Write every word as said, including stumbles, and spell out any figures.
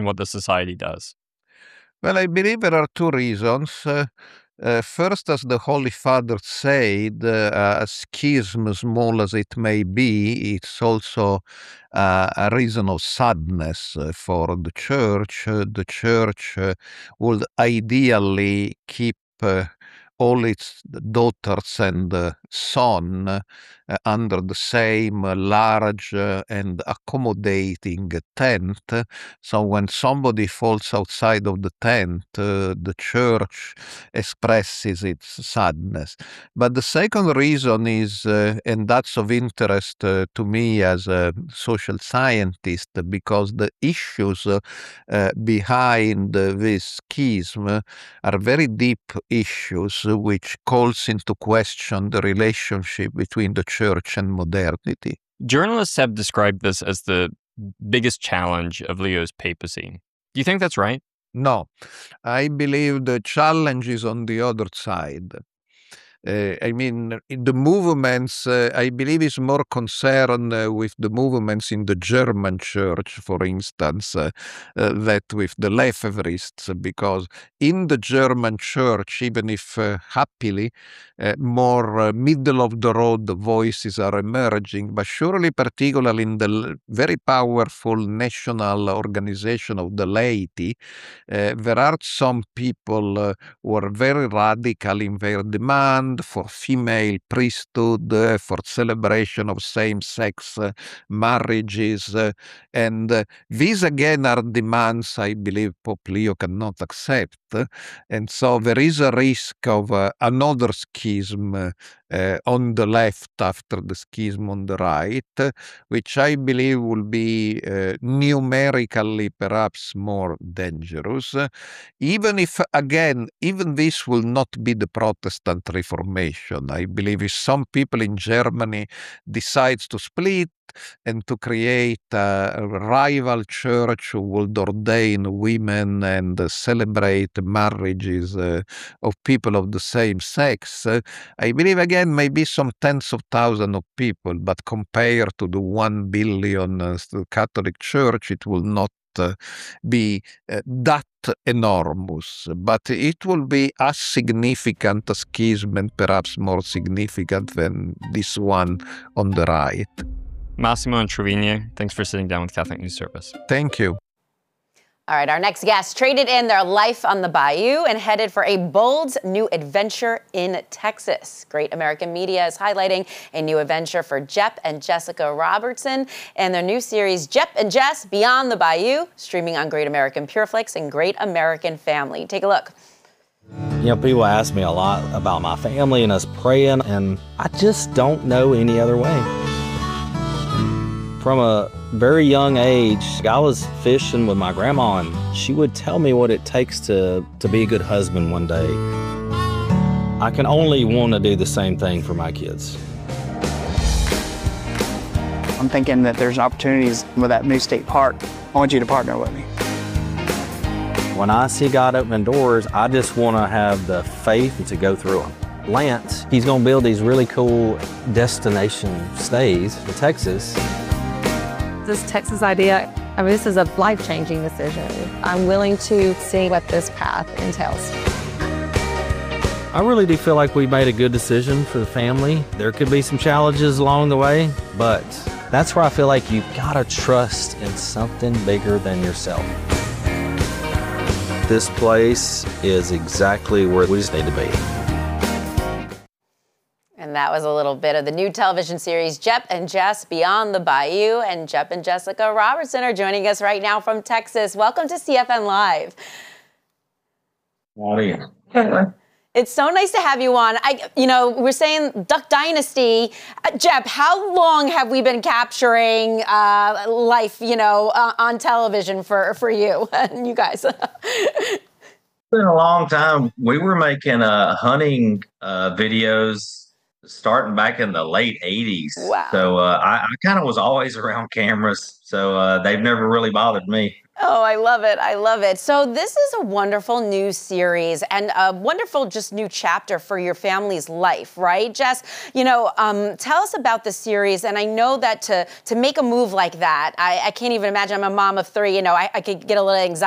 what the society does? Well, I believe there are two reasons. Uh, uh, first, as the Holy Father said, uh, a schism, small as it may be, it's also uh, a reason of sadness uh, for the Church. Uh, the Church uh, would ideally keep uh, all its daughters and uh, son uh, under the same uh, large uh, and accommodating tent. So when somebody falls outside of the tent, uh, the church expresses its sadness. But the second reason is, uh, and that's of interest uh, to me as a social scientist, because the issues uh, uh, behind uh, this schism uh, are very deep issues uh, which calls into question the relationship between the church and modernity. Journalists have described this as the biggest challenge of Leo's papacy. Do you think that's right? No, I believe the challenge is on the other side. Uh, I mean, in the movements, uh, I believe is more concerned uh, with the movements in the German church, for instance, uh, uh, that with the Lefebvrists, because in the German church, even if uh, happily, uh, more uh, middle of the road voices are emerging, but surely particularly in the l- very powerful national organization of the laity, uh, there are some people uh, who are very radical in their demand for female priesthood, uh, for celebration of same-sex uh, marriages. Uh, and uh, these again are demands I believe Pope Leo cannot accept. Uh, and so there is a risk of uh, another schism uh, uh, on the left after the schism on the right, uh, which I believe will be uh, numerically perhaps more dangerous. Uh, even if, again, even this will not be the Protestant Reformation. I believe if some people in Germany decides to split and to create a rival church who would ordain women and uh, celebrate marriages uh, of people of the same sex, uh, I believe again maybe some tens of thousands of people, but compared to the one billion uh, Catholic Church, it will not uh, be uh, that enormous, but it will be as significant a schism and perhaps more significant than this one on the right. Massimo and Trevino, thanks for sitting down with Catholic News Service. Thank you. All right, our next guest traded in their life on the bayou and headed for a bold new adventure in Texas. Great American Media is highlighting a new adventure for Jep and Jessica Robertson and their new series, Jep and Jess Beyond the Bayou, streaming on Great American Pureflix and Great American Family. Take a look. You know, people ask me a lot about my family and us praying, and I just don't know any other way. From a very young age, I was fishing with my grandma, and she would tell me what it takes to, to be a good husband one day. I can only want to do the same thing for my kids. I'm thinking that there's opportunities with that new state park. I want you to partner with me. When I see God opening doors, I just want to have the faith to go through them. Lance, he's going to build these really cool destination stays in Texas. This Texas idea, I mean, this is a life-changing decision. I'm willing to see what this path entails. I really do feel like we made a good decision for the family. There could be some challenges along the way, but that's where I feel like you've got to trust in something bigger than yourself. This place is exactly where we just need to be. And that was a little bit of the new television series, Jep and Jess Beyond the Bayou. And Jep and Jessica Robertson are joining us right now from Texas. Welcome to C F N Live. Howdy. It's so nice to have you on. I, you know, we're saying Duck Dynasty. Uh, Jep, how long have we been capturing uh, life, you know, uh, on television for, for you and you guys? It's been a long time. We were making uh, hunting uh, videos starting back in the late eighties. Wow. So uh, I, I kind of was always around cameras. So uh, they've never really bothered me. Oh, I love it. I love it. So this is a wonderful new series and a wonderful just new chapter for your family's life, right, Jess? You know, um, tell us about the series. And I know that to, to make a move like that, I, I can't even imagine. I'm a mom of three. You know, I, I could get a little anxiety